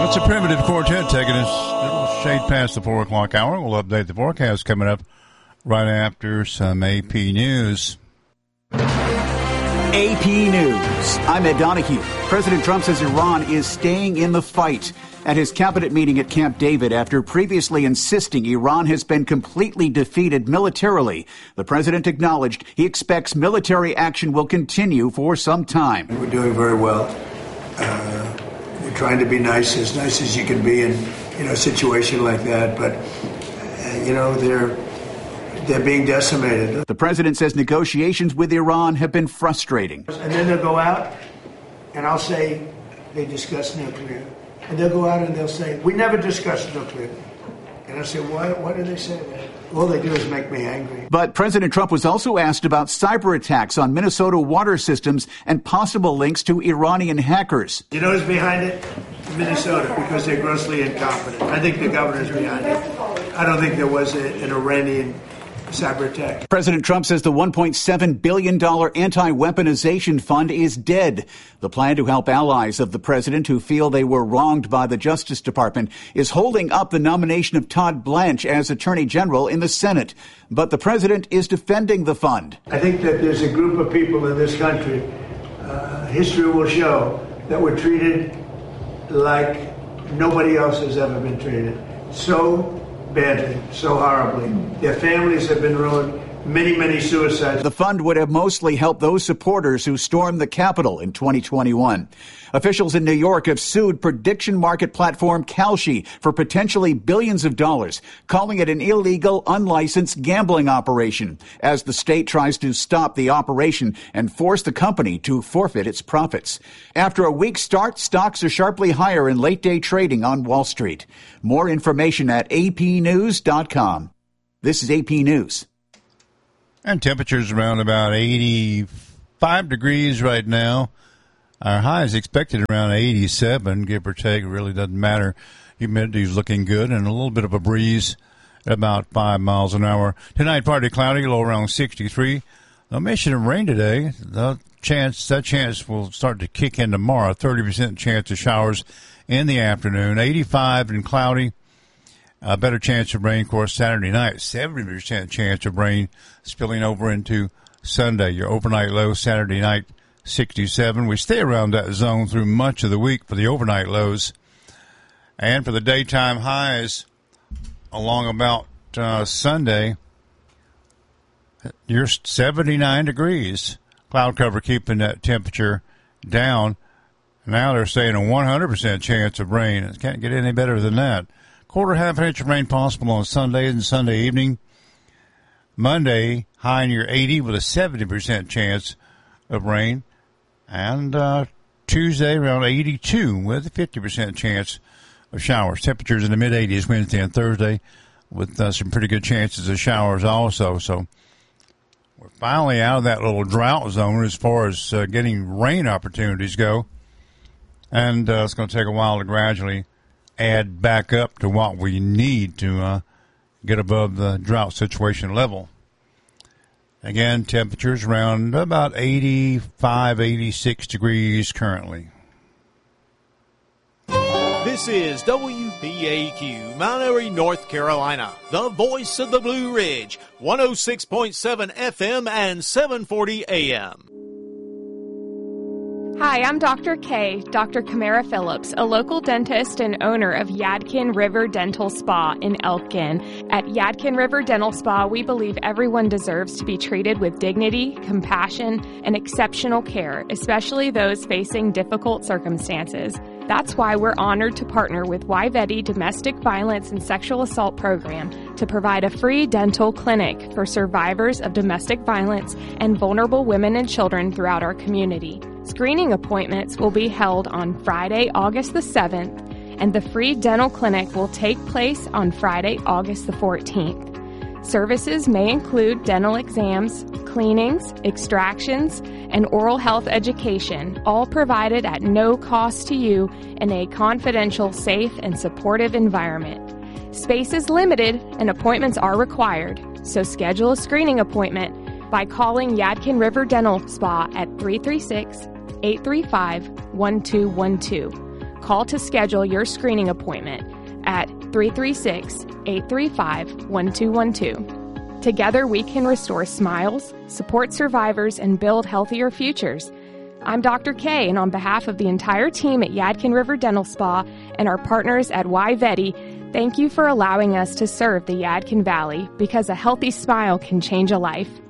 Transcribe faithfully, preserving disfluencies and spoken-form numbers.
Well, it's a primitive quartet taking us a little shade past the four o'clock hour. We'll update the forecast coming up right after some A P News. A P News. I'm Ed Donahue. President Trump says Iran is staying in the fight. At his cabinet meeting at Camp David, after previously insisting Iran has been completely defeated militarily, the president acknowledged he expects military action will continue for some time. We're doing very well. Uh, we're trying to be nice, as nice as you can be in you know, a situation like that. But, uh, you know, they're they're being decimated. The president says negotiations with Iran have been frustrating. And then they'll go out, and I'll say they discussed nuclear. And they'll go out and they'll say, we never discussed nuclear. And I say, why, why do they say that? All they do is make me angry. But President Trump was also asked about cyber attacks on Minnesota water systems and possible links to Iranian hackers. You know who's behind it? Minnesota, because they're grossly incompetent. I think the governor's behind it. I don't think there was a, an Iranian cyber attack. President Trump says the one point seven billion dollars anti-weaponization fund is dead. The plan to help allies of the president who feel they were wronged by the Justice Department is holding up the nomination of Todd Blanche as Attorney General in the Senate. But the president is defending the fund. I think that there's a group of people in this country, uh, history will show, that were treated like nobody else has ever been treated. So badly, so horribly. Their families have been ruined. Many, many suicides. The fund would have mostly helped those supporters who stormed the Capitol in twenty twenty-one. Officials in New York have sued prediction market platform Kalshi for potentially billions of dollars, calling it an illegal, unlicensed gambling operation, as the state tries to stop the operation and force the company to forfeit its profits. After a weak start, stocks are sharply higher in late-day trading on Wall Street. More information at a p news dot com. This is A P News. And temperatures around about eighty-five degrees right now. Our high is expected around eighty-seven, give or take. It really doesn't matter. Humidity is looking good, and a little bit of a breeze at about five miles an hour. Tonight, partly cloudy, low around sixty-three. No mention of rain today. The chance, that chance will start to kick in tomorrow. thirty percent chance of showers in the afternoon. eighty-five and cloudy. A better chance of rain, of course, Saturday night. seventy percent chance of rain spilling over into Sunday. Your overnight low Saturday night, sixty-seven. We stay around that zone through much of the week for the overnight lows. And for the daytime highs along about uh, Sunday, you're seventy-nine degrees. Cloud cover keeping that temperature down. Now they're saying a one hundred percent chance of rain. It can't get any better than that. Quarter, half an inch of rain possible on Sunday and Sunday evening. Monday, high near eighty with a seventy percent chance of rain. And uh, Tuesday, around eighty-two with a fifty percent chance of showers. Temperatures in the mid-eighties Wednesday and Thursday with uh, some pretty good chances of showers also. So we're finally out of that little drought zone as far as uh, getting rain opportunities go. And uh, it's going to take a while to gradually add back up to what we need to uh, get above the drought situation level. Again, temperatures around about eighty-five, eighty-six degrees currently. This is W B A Q, Mount Airy, North Carolina, the voice of the Blue Ridge, one oh six point seven F M and seven forty A M. Hi, I'm Doctor K, Doctor Camara Phillips, a local dentist and owner of Yadkin River Dental Spa in Elkin. At Yadkin River Dental Spa, we believe everyone deserves to be treated with dignity, compassion, and exceptional care, especially those facing difficult circumstances. That's why we're honored to partner with Wyvetti Domestic Violence and Sexual Assault Program to provide a free dental clinic for survivors of domestic violence and vulnerable women and children throughout our community. Screening appointments will be held on Friday, August the seventh, and the free dental clinic will take place on Friday, August the fourteenth. Services may include dental exams, cleanings, extractions, and oral health education, all provided at no cost to you in a confidential, safe, and supportive environment. Space is limited and appointments are required, so schedule a screening appointment by calling Yadkin River Dental Spa at three three six, eight three five, one two one two. call to schedule your screening appointment at three three six, eight three five, one two one two. Together we can restore smiles, support survivors, and build healthier futures. I'm Doctor K, and on behalf of the entire team at Yadkin River Dental Spa and our partners at Y-Veti, thank you for allowing us to serve the Yadkin Valley, because a healthy smile can change a life.